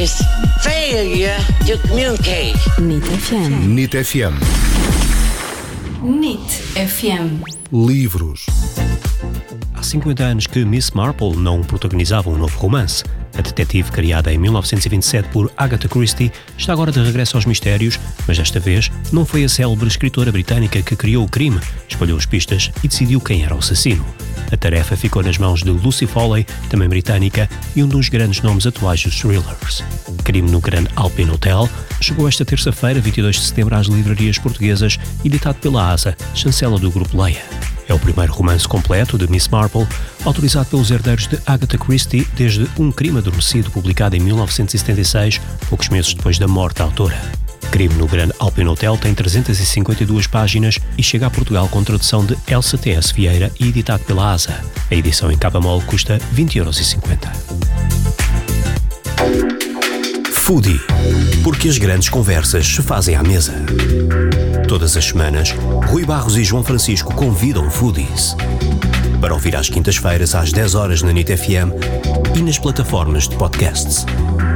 is failure to communicate. NIT FM. NIT FM. NIT FM. Livros. Há 50 anos que Miss Marple não protagonizava um novo romance. A detetive, criada em 1927 por Agatha Christie, está agora de regresso aos mistérios, mas desta vez não foi a célebre escritora britânica que criou o crime, espalhou as pistas e decidiu quem era o assassino. A tarefa ficou nas mãos de Lucy Foley, também britânica, e um dos grandes nomes atuais dos thrillers. Crime no Grand Alpine Hotel chegou esta terça-feira, 22 de setembro, às livrarias portuguesas, editado pela ASA, chancela do Grupo Leia. É o primeiro romance completo de Miss Marple, autorizado pelos herdeiros de Agatha Christie desde Um Crime Adormecido, publicado em 1976, poucos meses depois da morte da autora. Crime no Grand Alpine Hotel tem 352 páginas e chega a Portugal com tradução de Elsa T.S. Vieira e editado pela ASA. A edição em capa mole custa 20,50€. Foodie. Porque as grandes conversas se fazem à mesa. Todas as semanas, Rui Barros e João Francisco convidam foodies para ouvir às quintas-feiras às 10 horas na NIT FM e nas plataformas de podcasts.